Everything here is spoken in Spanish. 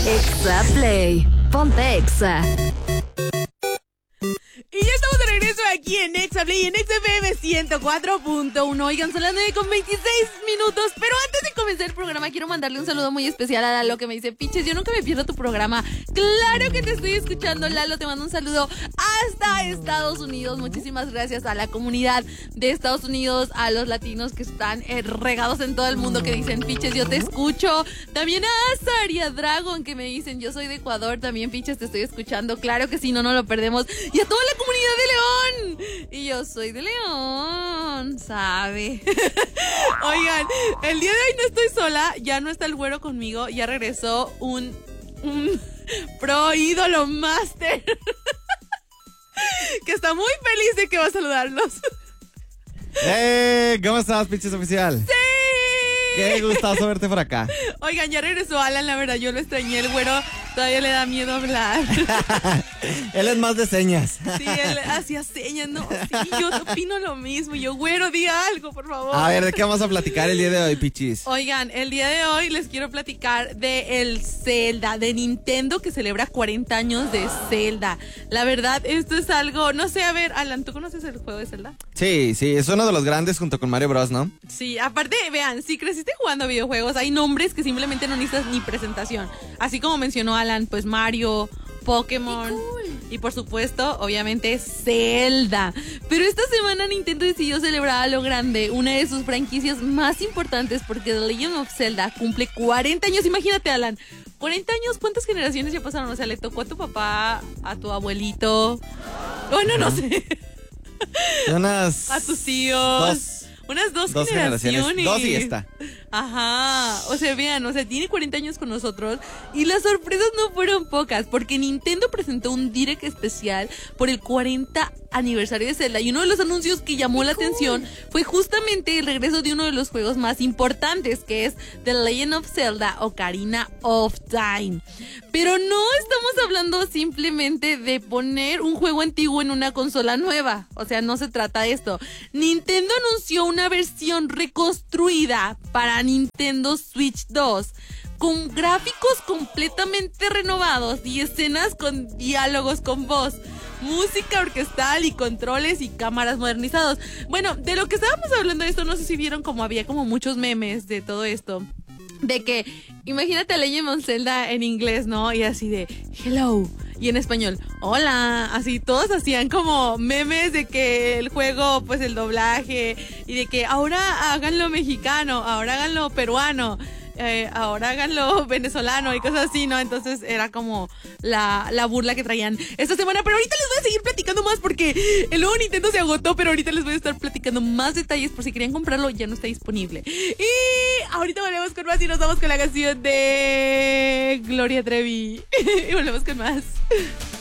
Exa Play. Ponte Exa. Y ya estamos de regreso aquí en Exa Play, en XFM 104.1. Oigan, son las 9:26, pero antes de comenzar el programa quiero mandarle un saludo muy especial a Lalo, que me dice: Piches, yo nunca me pierdo tu programa. Claro que te estoy escuchando, Lalo, te mando un saludo hasta Estados Unidos. Muchísimas gracias a la comunidad de Estados Unidos, a los latinos que están regados en todo el mundo, que dicen: Piches, yo te escucho. También a Azar y a Dragon, que me dicen: yo soy de Ecuador, también, Piches, te estoy escuchando. Claro que sí, no lo perdemos. Y a toda la comunidad de León. Y yo soy de León, ¿sabe? Oigan, el día de hoy no estoy sola, ya no está el güero conmigo, ya regresó un pro ídolo máster que está muy feliz de que va a saludarlos. ¿Cómo estás, Piches Oficial? ¡Sí! Qué gustazo verte por acá. Oigan, ya regresó Alan, la verdad, yo lo extrañé, el güero todavía le da miedo hablar. Él es más de señas. Sí, él hacía señas, no, sí, yo opino lo mismo. Yo, güero, diga algo, por favor. A ver, ¿de qué vamos a platicar el día de hoy, Pichis? Oigan, el día de hoy les quiero platicar de el Zelda, de Nintendo, que celebra 40 años de Zelda. La verdad, esto es algo, no sé, a ver, Alan, ¿tú conoces el juego de Zelda? Sí, es uno de los grandes junto con Mario Bros, ¿no? Sí, aparte, vean, si creciste jugando videojuegos, hay nombres que simplemente no necesitas ni presentación. Así como mencionó Alan, pues Mario, Pokémon, cool. Y por supuesto, obviamente, Zelda. Pero esta semana Nintendo decidió celebrar a lo grande una de sus franquicias más importantes, porque The Legend of Zelda cumple 40 años. Imagínate, Alan, 40 años, ¿cuántas generaciones ya pasaron? O sea, le tocó a tu papá, a tu abuelito, bueno, no sé, a tus tíos. Unas dos generaciones. Dos y está. Ajá, o sea, vean, o sea, tiene 40 años con nosotros y las sorpresas no fueron pocas, porque Nintendo presentó un Direct especial por el 40 aniversario de Zelda, y uno de los anuncios que llamó la atención fue justamente el regreso de uno de los juegos más importantes, que es The Legend of Zelda Ocarina of Time. Pero no estamos hablando simplemente de poner un juego antiguo en una consola nueva, o sea, no se trata de esto. Nintendo anunció una versión reconstruida para Nintendo Switch 2, con gráficos completamente renovados y escenas con diálogos con voz, música orquestal y controles y cámaras modernizados. Bueno, de lo que estábamos hablando de esto, no sé si vieron como había como muchos memes de todo esto. De que, imagínate a Legend of Zelda en inglés, ¿no? Y así de, hello. Y en español, hola. Así todos hacían como memes de que el juego, pues el doblaje. Y de que ahora háganlo mexicano, ahora háganlo peruano, ahora háganlo venezolano y cosas así, ¿no? Entonces era como la burla que traían esta semana. Pero ahorita les voy a seguir platicando más, porque el nuevo Nintendo se agotó, pero ahorita les voy a estar platicando más detalles por si querían comprarlo, ya no está disponible. Y ahorita volvemos con más y nos vamos con la canción de Gloria Trevi. Y volvemos con más.